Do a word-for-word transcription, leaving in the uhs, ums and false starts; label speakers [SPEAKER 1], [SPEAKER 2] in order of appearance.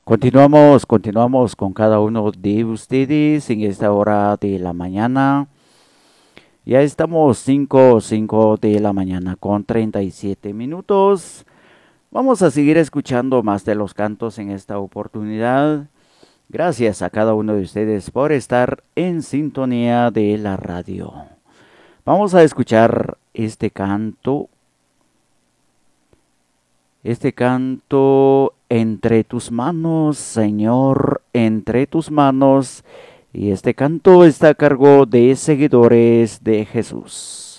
[SPEAKER 1] Continuamos, continuamos con cada uno de ustedes en esta hora de la mañana. Ya estamos cinco, cinco de la mañana con treinta y siete minutos. Vamos a seguir escuchando más de los cantos en esta oportunidad. Gracias a cada uno de ustedes por estar en sintonía de la radio. Vamos a escuchar este canto. Este canto entre tus manos, Señor, entre tus manos. Y este canto está a cargo de seguidores de Jesús.